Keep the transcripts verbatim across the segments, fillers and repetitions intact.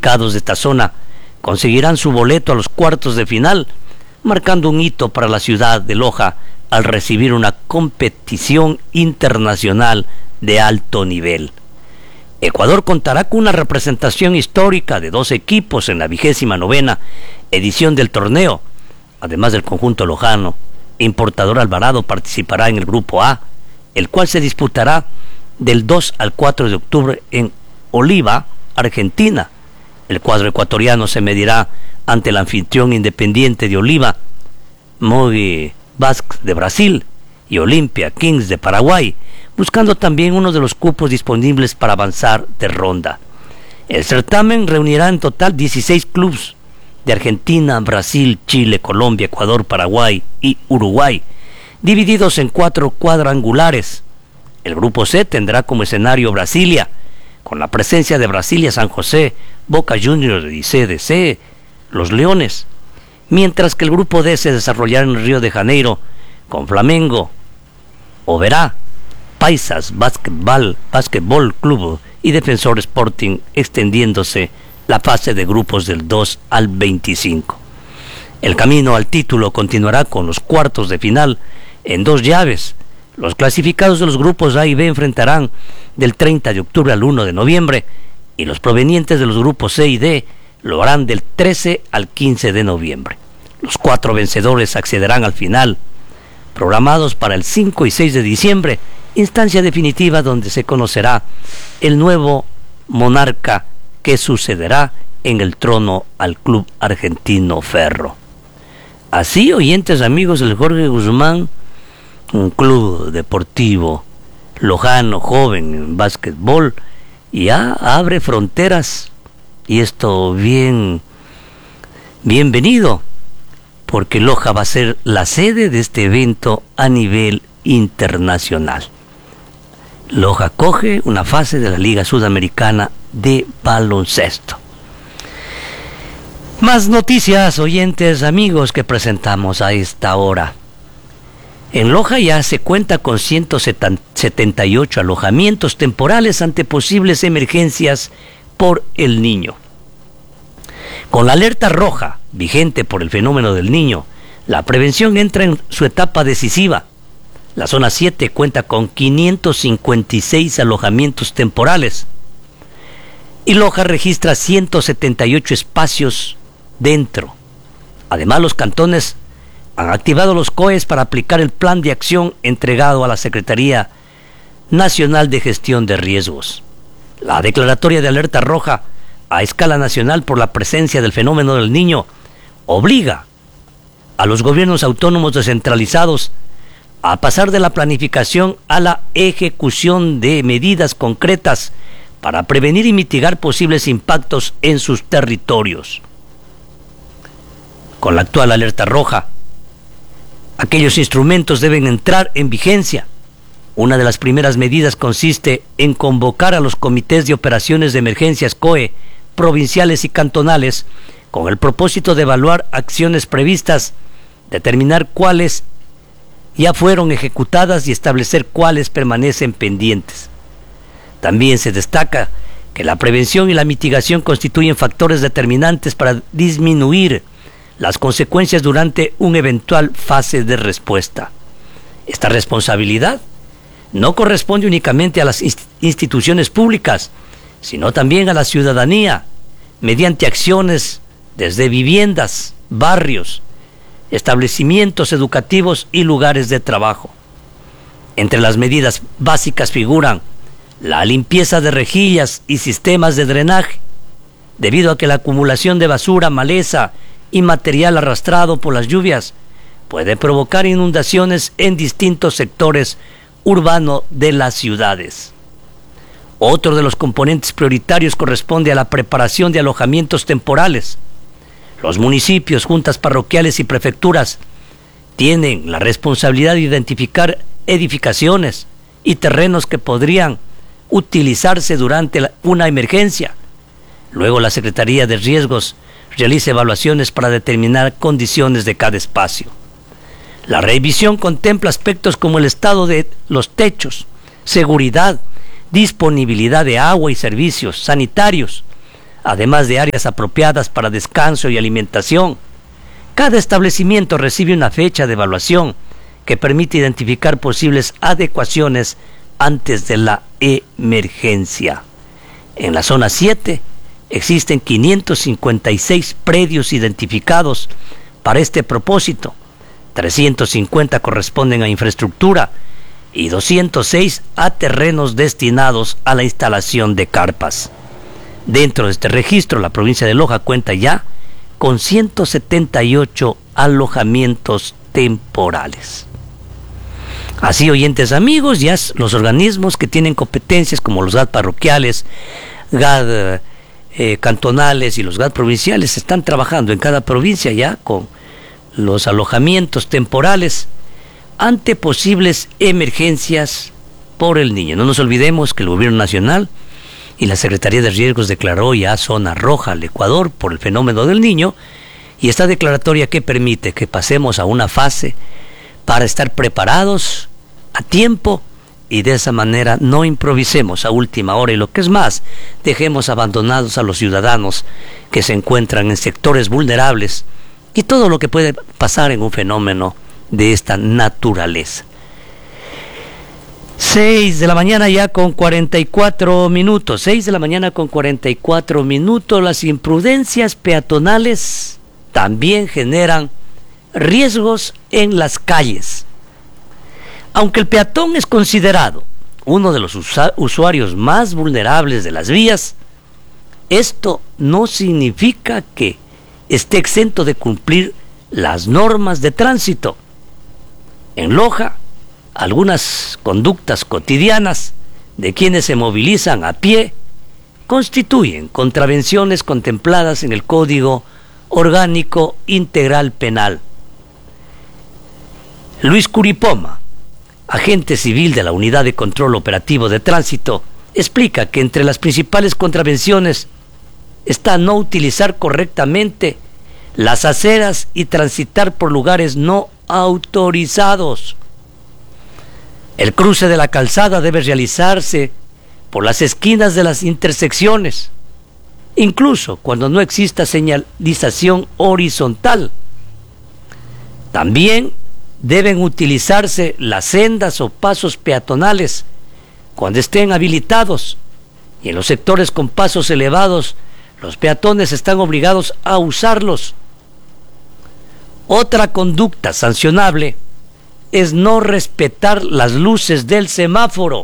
clasificados de esta zona conseguirán su boleto a los cuartos de final, marcando un hito para la ciudad de Loja al recibir una competición internacional de alto nivel. Ecuador contará con una representación histórica de dos equipos en la vigésima novena edición del torneo. Además del conjunto lojano, Importador Alvarado participará en el grupo A, el cual se disputará del dos al cuatro de octubre en Oliva, Argentina. El cuadro ecuatoriano se medirá ante el anfitrión Independiente de Oliva, Mogi Basque de Brasil y Olimpia Kings de Paraguay, buscando también uno de los cupos disponibles para avanzar de ronda. El certamen reunirá en total dieciséis clubes de Argentina, Brasil, Chile, Colombia, Ecuador, Paraguay y Uruguay, divididos en cuatro cuadrangulares. El grupo C tendrá como escenario Brasilia, con la presencia de Brasilia, San José, Boca Juniors y C D C, los Leones, mientras que el grupo D se desarrollará en Río de Janeiro, con Flamengo, Oberá, Paisas, Básquetbol, Básquetbol Club y Defensor Sporting, extendiéndose la fase de grupos del dos al veinticinco. El camino al título continuará con los cuartos de final en dos llaves. Los clasificados de los grupos A y B enfrentarán del treinta de octubre al uno de noviembre y los provenientes de los grupos C y D lo harán del trece al quince de noviembre. Los cuatro vencedores accederán al final, programados para el cinco y seis de diciembre, instancia definitiva donde se conocerá el nuevo monarca que sucederá en el trono al Club Argentino Ferro. Así, oyentes amigos del Jorge Guzmán, un club deportivo lojano, joven en básquetbol, ya abre fronteras, y esto bien bienvenido, porque Loja va a ser la sede de este evento a nivel internacional. Loja coge una fase de la Liga Sudamericana de baloncesto. Más noticias, oyentes amigos, que presentamos a esta hora. En Loja ya se cuenta con ciento setenta y ocho alojamientos temporales ante posibles emergencias por el Niño. Con la alerta roja vigente por el fenómeno del Niño, la prevención entra en su etapa decisiva. La zona siete cuenta con quinientos cincuenta y seis alojamientos temporales y Loja registra ciento setenta y ocho espacios dentro. Además, los cantones han activado los C O Es para aplicar el plan de acción entregado a la Secretaría Nacional de Gestión de Riesgos. La declaratoria de alerta roja a escala nacional por la presencia del fenómeno del Niño obliga a los gobiernos autónomos descentralizados a pasar de la planificación a la ejecución de medidas concretas para prevenir y mitigar posibles impactos en sus territorios. Con la actual alerta roja, aquellos instrumentos deben entrar en vigencia. Una de las primeras medidas consiste en convocar a los comités de operaciones de emergencias C O E provinciales y cantonales con el propósito de evaluar acciones previstas, determinar cuáles ya fueron ejecutadas y establecer cuáles permanecen pendientes. También se destaca que la prevención y la mitigación constituyen factores determinantes para disminuir las consecuencias durante una eventual fase de respuesta. Esta responsabilidad no corresponde únicamente a las instituciones públicas, sino también a la ciudadanía, mediante acciones desde viviendas, barrios, establecimientos educativos y lugares de trabajo. Entre las medidas básicas figuran la limpieza de rejillas y sistemas de drenaje, debido a que la acumulación de basura, maleza y material arrastrado por las lluvias puede provocar inundaciones en distintos sectores urbanos de las ciudades. Otro de los componentes prioritarios corresponde a la preparación de alojamientos temporales. Los municipios, juntas parroquiales y prefecturas tienen la responsabilidad de identificar edificaciones y terrenos que podrían utilizarse durante una emergencia. Luego la Secretaría de Riesgos realiza evaluaciones para determinar condiciones de cada espacio. La revisión contempla aspectos como el estado de los techos, seguridad, disponibilidad de agua y servicios sanitarios, además de áreas apropiadas para descanso y alimentación. Cada establecimiento recibe una fecha de evaluación que permite identificar posibles adecuaciones antes de la emergencia. En la zona siete existen quinientos cincuenta y seis predios identificados para este propósito, trescientos cincuenta corresponden a infraestructura y doscientos seis a terrenos destinados a la instalación de carpas. Dentro de este registro, la provincia de Loja cuenta ya con ciento setenta y ocho alojamientos temporales. Así, oyentes amigos, ya los organismos que tienen competencias como los G A D parroquiales, G A D eh, cantonales y los G A D provinciales están trabajando en cada provincia ya con los alojamientos temporales ante posibles emergencias por el niño. No nos olvidemos que el gobierno nacional y la Secretaría de Riesgos declaró ya zona roja al Ecuador por el fenómeno del niño, y esta declaratoria que permite que pasemos a una fase para estar preparados a tiempo y de esa manera no improvisemos a última hora, y lo que es más, dejemos abandonados a los ciudadanos que se encuentran en sectores vulnerables y todo lo que puede pasar en un fenómeno de esta naturaleza. seis de la mañana ya con cuarenta y cuatro minutos, seis de la mañana con cuarenta y cuatro minutos. Las imprudencias peatonales también generan riesgos en las calles. Aunque el peatón es considerado uno de los usuarios más vulnerables de las vías, esto no significa que esté exento de cumplir las normas de tránsito. En Loja, algunas conductas cotidianas de quienes se movilizan a pie constituyen contravenciones contempladas en el Código Orgánico Integral Penal. Luis Curipoma, agente civil de la Unidad de Control Operativo de Tránsito, explica que entre las principales contravenciones está no utilizar correctamente las aceras y transitar por lugares no autorizados. El cruce de la calzada debe realizarse por las esquinas de las intersecciones, incluso cuando no exista señalización horizontal. También deben utilizarse las sendas o pasos peatonales cuando estén habilitados, y en los sectores con pasos elevados los peatones están obligados a usarlos. Otra conducta sancionable es no respetar las luces del semáforo.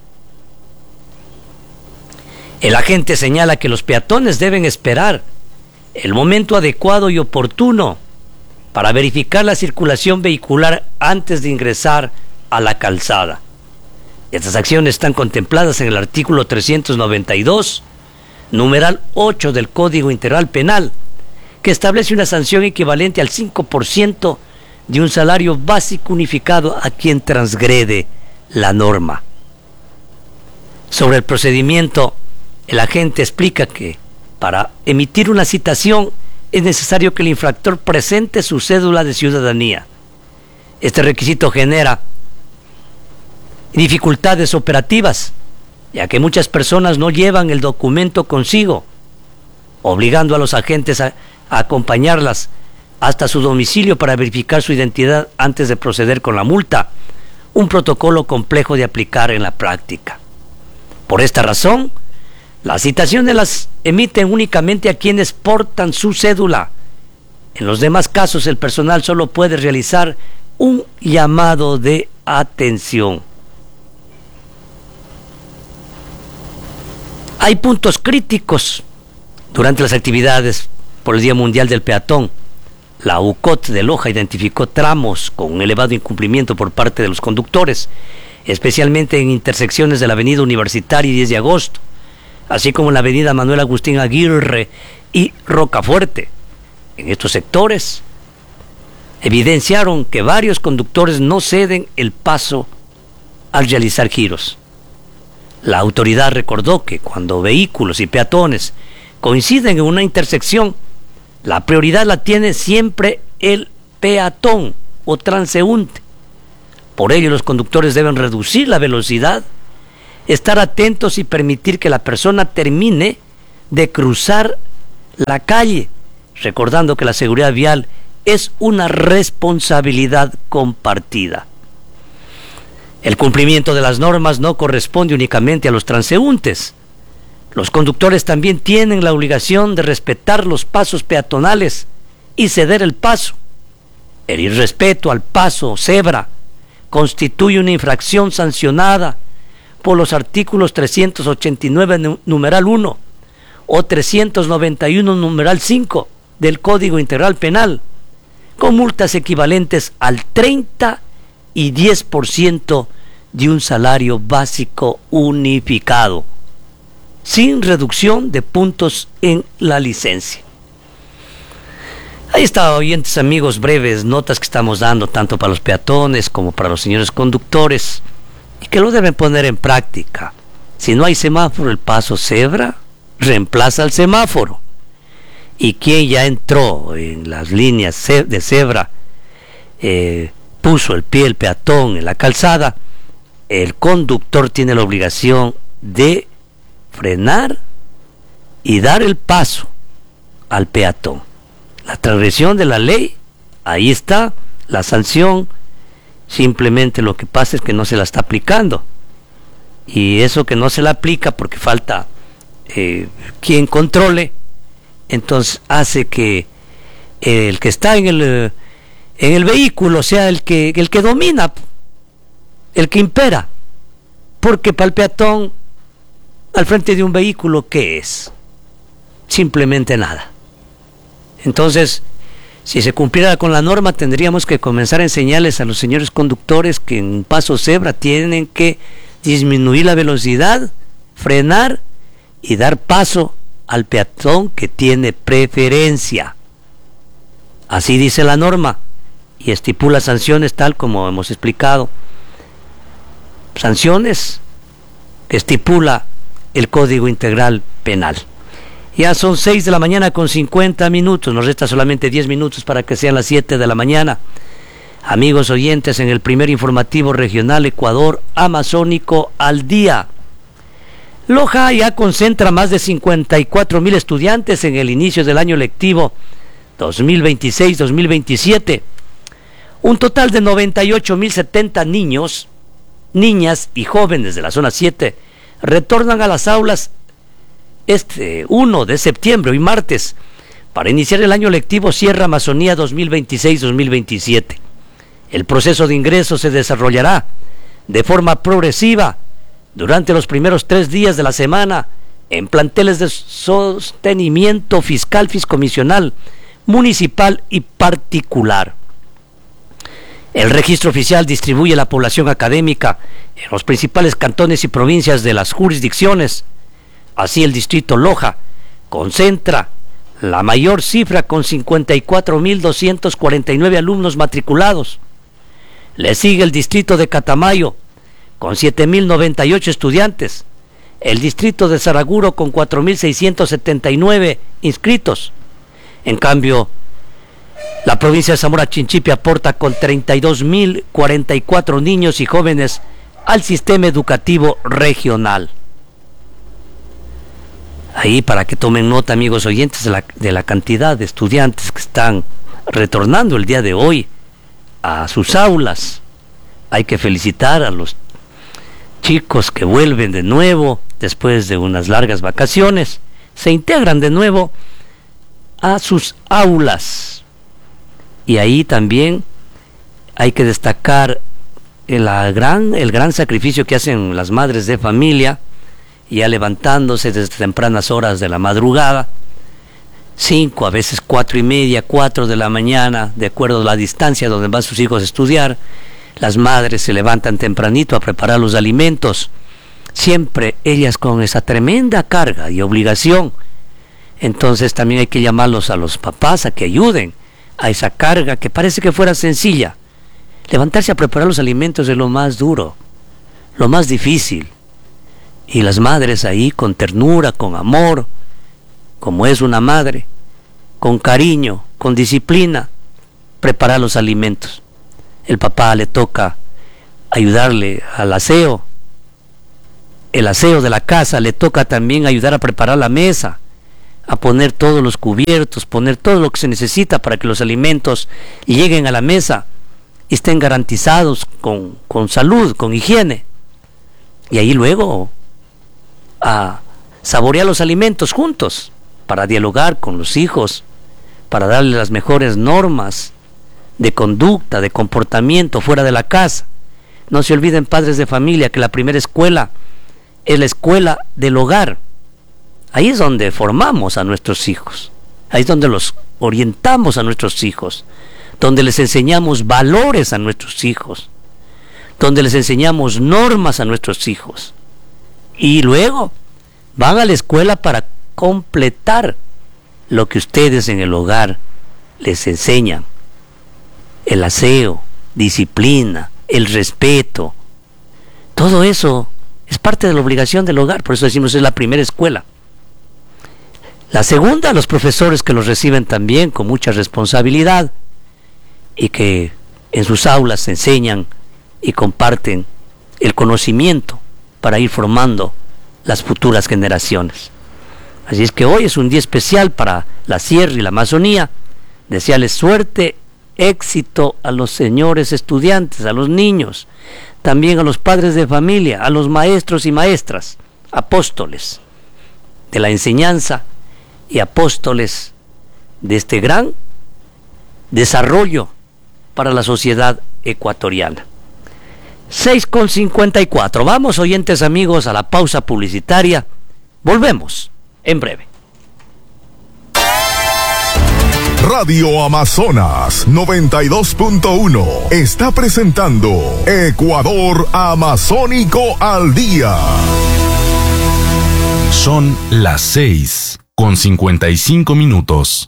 El agente señala que los peatones deben esperar el momento adecuado y oportuno para verificar la circulación vehicular antes de ingresar a la calzada. Estas acciones están contempladas en el artículo trescientos noventa y dos, numeral ocho del Código Integral Penal, que establece una sanción equivalente al cinco por ciento de un salario básico unificado a quien transgrede la norma. Sobre el procedimiento, el agente explica que para emitir una citación es necesario que el infractor presente su cédula de ciudadanía. Este requisito genera dificultades operativas, ya que muchas personas no llevan el documento consigo, obligando a los agentes a, a acompañarlas hasta su domicilio para verificar su identidad antes de proceder con la multa, un protocolo complejo de aplicar en la práctica. Por esta razón, las citaciones las emiten únicamente a quienes portan su cédula. En los demás casos, el personal solo puede realizar un llamado de atención. Hay puntos críticos durante las actividades por el Día Mundial del Peatón. La U C O T de Loja identificó tramos con un elevado incumplimiento por parte de los conductores, especialmente en intersecciones de la Avenida Universitaria y diez de agosto, así como en la Avenida Manuel Agustín Aguirre y Rocafuerte. En estos sectores evidenciaron que varios conductores no ceden el paso al realizar giros. La autoridad recordó que cuando vehículos y peatones coinciden en una intersección, la prioridad la tiene siempre el peatón o transeúnte. Por ello, los conductores deben reducir la velocidad, estar atentos y permitir que la persona termine de cruzar la calle, recordando que la seguridad vial es una responsabilidad compartida. El cumplimiento de las normas no corresponde únicamente a los transeúntes. Los conductores también tienen la obligación de respetar los pasos peatonales y ceder el paso. El irrespeto al paso o cebra constituye una infracción sancionada por los artículos trescientos ochenta y nueve numeral uno o trescientos noventa y uno numeral cinco del Código Integral Penal, con multas equivalentes al treinta y diez por ciento de un salario básico unificado, sin reducción de puntos en la licencia. Ahí está, oyentes amigos, breves notas que estamos dando tanto para los peatones como para los señores conductores, y que lo deben poner en práctica. Si no hay semáforo, el paso cebra reemplaza al semáforo, y quien ya entró en las líneas de cebra, eh, puso el pie el peatón en la calzada, el conductor tiene la obligación de frenar y dar el paso al peatón. La transgresión de la ley, ahí está la sanción. Simplemente lo que pasa es que no se la está aplicando, y eso que no se la aplica porque falta eh, quien controle, entonces hace que el que está en el en el vehículo sea el que el que domina, el que impera, porque para el peatón al frente de un vehículo, ¿qué es? Simplemente nada. Entonces, si se cumpliera con la norma, tendríamos que comenzar a enseñarles a los señores conductores que en paso cebra tienen que disminuir la velocidad, frenar y dar paso al peatón que tiene preferencia. Así dice la norma, y estipula sanciones tal como hemos explicado. Sanciones que estipula el Código Integral Penal. Ya son seis de la mañana con cincuenta minutos, nos resta solamente diez minutos para que sean las siete de la mañana. Amigos oyentes, en el primer informativo regional Ecuador Amazónico al día. Loja ya concentra más de cincuenta y cuatro mil estudiantes en el inicio del año lectivo dos mil veintiséis dos mil veintisiete. Un total de noventa y ocho mil setenta niños, niñas y jóvenes de la zona siete retornan a las aulas este primero de septiembre, hoy martes, para iniciar el año lectivo Sierra Amazonía dos mil veintiséis dos mil veintisiete. El proceso de ingreso se desarrollará de forma progresiva durante los primeros tres días de la semana en planteles de sostenimiento fiscal, fiscomisional, municipal y particular. El registro oficial distribuye la población académica en los principales cantones y provincias de las jurisdicciones. Así, el distrito Loja concentra la mayor cifra con cincuenta y cuatro mil doscientos cuarenta y nueve alumnos matriculados. Le sigue el distrito de Catamayo con siete mil noventa y ocho estudiantes. El distrito de Saraguro con cuatro mil seiscientos setenta y nueve inscritos. En cambio, la provincia de Zamora Chinchipe aporta con treinta y dos mil cuarenta y cuatro niños y jóvenes al sistema educativo regional. Ahí para que tomen nota, amigos oyentes, de la, de la cantidad de estudiantes que están retornando el día de hoy a sus aulas. Hay que felicitar a los chicos que vuelven de nuevo después de unas largas vacaciones, se integran de nuevo a sus aulas. Y ahí también hay que destacar el gran, el gran sacrificio que hacen las madres de familia, ya levantándose desde tempranas horas de la madrugada, cinco, a veces cuatro y media, cuatro de la mañana, de acuerdo a la distancia donde van sus hijos a estudiar. Las madres se levantan tempranito a preparar los alimentos, siempre ellas con esa tremenda carga y obligación. Entonces también hay que llamarlos a los papás a que ayuden a esa carga que parece que fuera sencilla. Levantarse a preparar los alimentos es lo más duro, lo más difícil. Y las madres ahí con ternura, con amor, como es una madre, con cariño, con disciplina, preparar los alimentos. El papá le toca ayudarle al aseo. El aseo de la casa le toca también ayudar a preparar la mesa, a poner todos los cubiertos, poner todo lo que se necesita para que los alimentos lleguen a la mesa y estén garantizados con, con salud, con higiene. Y ahí luego a saborear los alimentos juntos, para dialogar con los hijos, para darles las mejores normas de conducta, de comportamiento fuera de la casa. No se olviden, padres de familia, que la primera escuela es la escuela del hogar. Ahí es donde formamos a nuestros hijos, ahí es donde los orientamos a nuestros hijos, donde les enseñamos valores a nuestros hijos, donde les enseñamos normas a nuestros hijos. Y luego van a la escuela para completar lo que ustedes en el hogar les enseñan: el aseo, disciplina, el respeto. Todo eso es parte de la obligación del hogar, por eso decimos es la primera escuela. La segunda, los profesores que los reciben también con mucha responsabilidad y que en sus aulas enseñan y comparten el conocimiento para ir formando las futuras generaciones. Así es que hoy es un día especial para la Sierra y la Amazonía. Desearles suerte, éxito a los señores estudiantes, a los niños, también a los padres de familia, a los maestros y maestras, apóstoles de la enseñanza y apóstoles de este gran desarrollo para la sociedad ecuatoriana. seis con cincuenta y cuatro. Vamos, oyentes amigos, a la pausa publicitaria. Volvemos en breve. Radio Amazonas noventa y dos punto uno está presentando Ecuador Amazónico al Día. Son las seis con cincuenta y cinco minutos.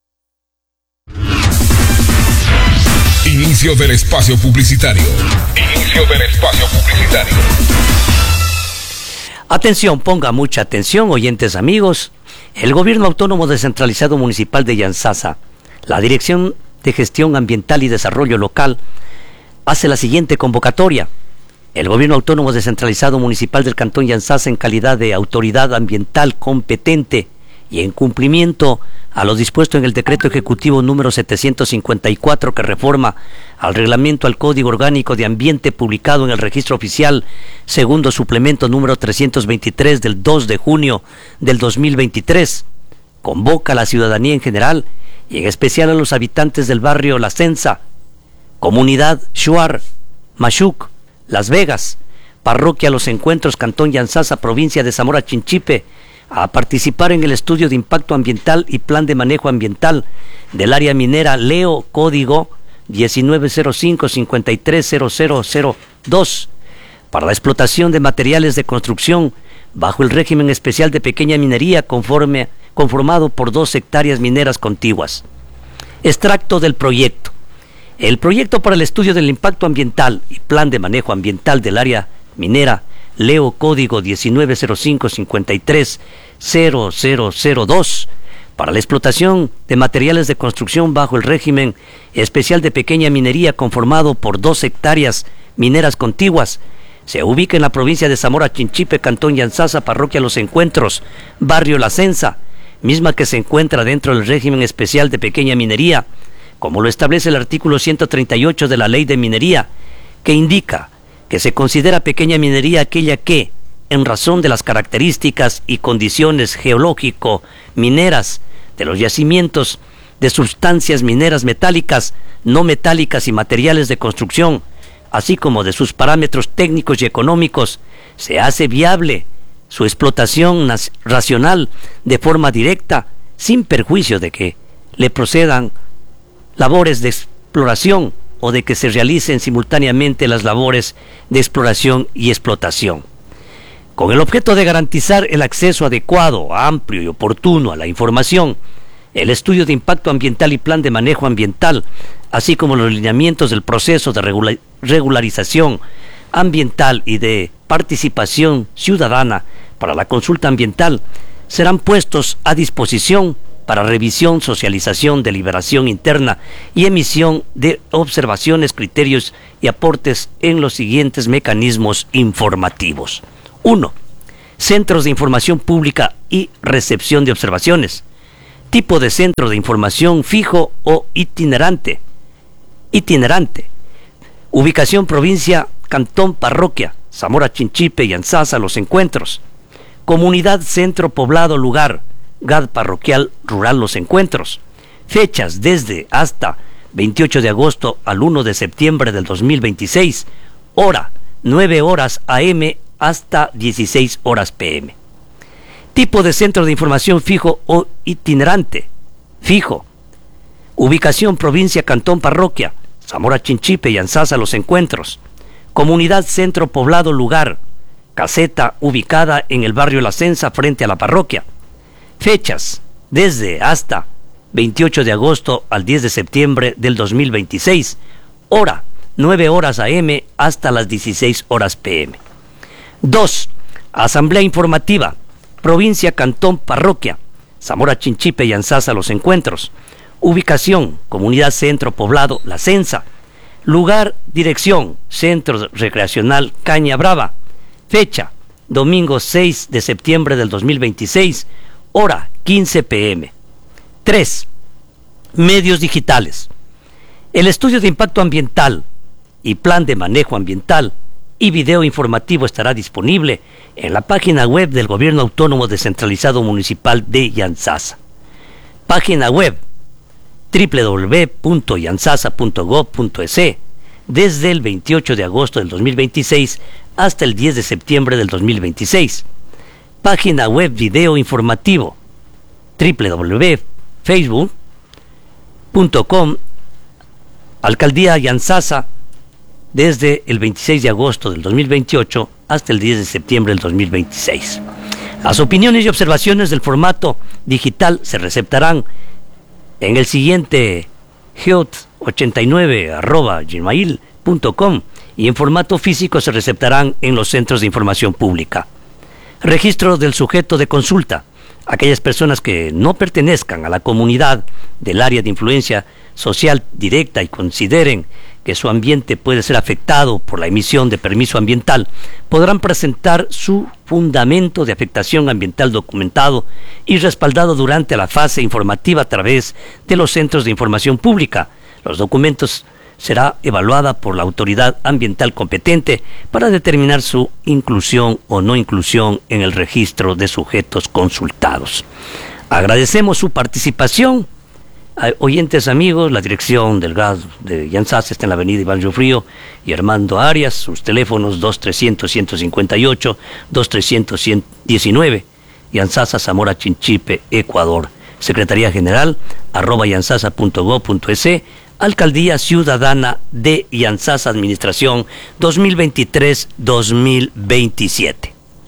Inicio del espacio publicitario. Inicio del espacio publicitario. Atención, ponga mucha atención, oyentes amigos. El Gobierno Autónomo Descentralizado Municipal de Yantzaza, la Dirección de Gestión Ambiental y Desarrollo Local, hace la siguiente convocatoria. El Gobierno Autónomo Descentralizado Municipal del Cantón Yantzaza, en calidad de autoridad ambiental competente y en cumplimiento a lo dispuesto en el Decreto Ejecutivo número setecientos cincuenta y cuatro, que reforma al Reglamento al Código Orgánico de Ambiente, publicado en el Registro Oficial, segundo suplemento número trescientos veintitrés del dos de junio del dos mil veintitrés, convoca a la ciudadanía en general y en especial a los habitantes del barrio La Censa, Comunidad Shuar, Machuc, Las Vegas, Parroquia Los Encuentros, Cantón Yantzaza, provincia de Zamora Chinchipe, a participar en el estudio de impacto ambiental y plan de manejo ambiental del área minera Leo, código diecinueve cero cinco cincuenta y tres cero cero cero dos, para la explotación de materiales de construcción bajo el régimen especial de pequeña minería, conforme, conformado por dos hectáreas mineras contiguas. Extracto del proyecto. El proyecto para el estudio del impacto ambiental y plan de manejo ambiental del área minera Leo, código diecinueve cero cinco cincuenta y tres cero cero cero dos, para la explotación de materiales de construcción bajo el régimen especial de pequeña minería, conformado por dos hectáreas mineras contiguas, se ubica en la provincia de Zamora Chinchipe, Cantón Yantzaza, Parroquia Los Encuentros, barrio La Censa, misma que se encuentra dentro del régimen especial de pequeña minería, como lo establece el artículo ciento treinta y ocho de la Ley de Minería, que indica que se considera pequeña minería aquella que, en razón de las características y condiciones geológico-mineras de los yacimientos de sustancias mineras metálicas, no metálicas y materiales de construcción, así como de sus parámetros técnicos y económicos, se hace viable su explotación racional de forma directa, sin perjuicio de que le procedan labores de exploración o de que se realicen simultáneamente las labores de exploración y explotación. Con el objeto de garantizar el acceso adecuado, amplio y oportuno a la información, el estudio de impacto ambiental y plan de manejo ambiental, así como los lineamientos del proceso de regula- regularización ambiental y de participación ciudadana para la consulta ambiental, serán puestos a disposición para revisión, socialización, deliberación interna y emisión de observaciones, criterios y aportes en los siguientes mecanismos informativos. uno. Centros de información pública y recepción de observaciones. Tipo de centro de información fijo o itinerante. Itinerante. Ubicación provincia, cantón, parroquia, Zamora Chinchipe y Anzasa Los Encuentros. Comunidad, centro, poblado, lugar, G A D parroquial rural Los Encuentros. Fechas desde hasta veintiocho de agosto al uno de septiembre del dos mil veintiséis. Hora, nueve horas A M hasta dieciséis horas P M. Tipo de centro de información fijo o itinerante. Fijo. Ubicación provincia, cantón, parroquia, Zamora Chinchipe y Anzasa Los Encuentros. Comunidad, centro, poblado, lugar, caseta ubicada en el barrio La Censa frente a la parroquia. Fechas desde hasta veintiocho de agosto al diez de septiembre del dos mil veintiséis. Hora, nueve horas A M hasta las dieciséis horas P M. dos. Asamblea informativa. Provincia, cantón, parroquia, Zamora Chinchipe y Anzasa Los Encuentros. Ubicación, comunidad, centro, poblado, La Censa. Lugar, dirección, Centro Recreacional Caña Brava. Fecha, domingo seis de septiembre del dos mil veintiséis. Hora, quince P M. tres. Medios digitales. El estudio de impacto ambiental y plan de manejo ambiental y video informativo estará disponible en la página web del Gobierno Autónomo Descentralizado Municipal de Yanzasa. Página web doble u doble u doble u punto yanzasa punto gob punto es desde el veintiocho de agosto del dos mil veintiséis hasta el diez de septiembre del dos mil veintiséis. Página web video informativo doble u doble u doble u punto facebook punto com Alcaldía Yanzasa desde el veintiséis de agosto del dos mil veintiocho hasta el diez de septiembre del dos mil veintiséis. Las opiniones y observaciones del formato digital se receptarán en el siguiente geot ochenta y nueve arroba gmail punto com y en formato físico se receptarán en los centros de información pública. Registro del sujeto de consulta. Aquellas personas que no pertenezcan a la comunidad del área de influencia social directa y consideren que su ambiente puede ser afectado por la emisión de permiso ambiental, podrán presentar su fundamento de afectación ambiental documentado y respaldado durante la fase informativa a través de los centros de información pública. Los documentos será evaluada por la autoridad ambiental competente para determinar su inclusión o no inclusión en el registro de sujetos consultados. Agradecemos su participación. Oyentes amigos, la dirección del G A D de Yanzasa está en la avenida Iván Riofrío y Armando Arias, sus teléfonos dos trescientos ciento cincuenta y ocho, dos trescientos ciento diecinueve, Yanzasa, Zamora Chinchipe, Ecuador. Secretaría General, arroba yanzasa punto gob punto es, Alcaldía Ciudadana de Yanzasa, Administración dos mil veintitrés dos mil veintisiete.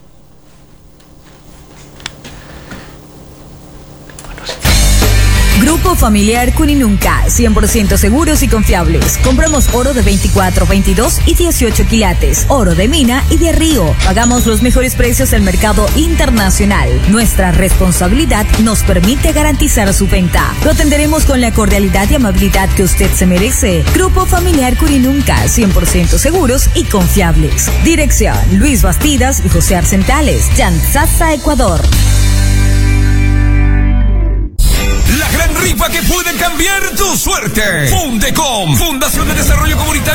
Grupo Familiar Cuninunca, cien por ciento seguros y confiables. Compramos oro de veinticuatro, veintidós y dieciocho quilates, oro de mina y de río. Pagamos los mejores precios del mercado internacional. Nuestra responsabilidad nos permite garantizar su venta. Lo atenderemos con la cordialidad y amabilidad que usted se merece. Grupo Familiar Cuninunca, cien por ciento seguros y confiables. Dirección: Luis Bastidas y José Arcentales, Yanzasa, Ecuador. La gran rifa que puede cambiar tu suerte. Fundecom, Fundación de Desarrollo Comunitario